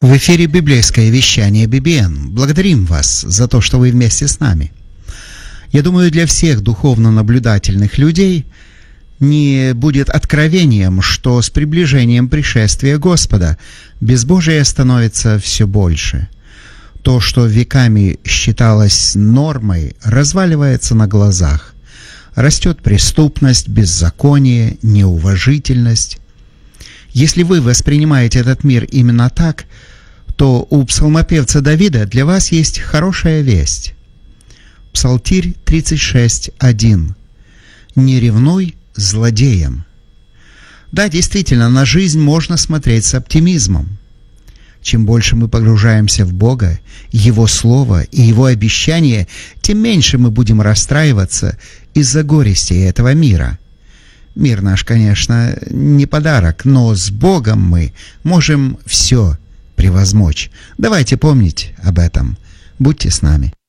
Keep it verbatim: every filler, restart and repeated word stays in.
В эфире библейское вещание би би эн. Благодарим вас за то, что вы вместе с нами. Я думаю, для всех духовно наблюдательных людей не будет откровением, что с приближением пришествия Господа безбожие становится все больше. То, что веками считалось нормой, разваливается на глазах. Растет преступность, беззаконие, неуважительность. Если вы воспринимаете этот мир именно так, то у псалмопевца Давида для вас есть хорошая весть. Псалтирь тридцать шесть один. «Не ревнуй злодеям». Да, действительно, на жизнь можно смотреть с оптимизмом. Чем больше мы погружаемся в Бога, Его Слово и Его обещания, тем меньше мы будем расстраиваться из-за горестей этого мира. Мир наш, конечно, не подарок, но с Богом мы можем все превозмочь. Давайте помнить об этом. Будьте с нами.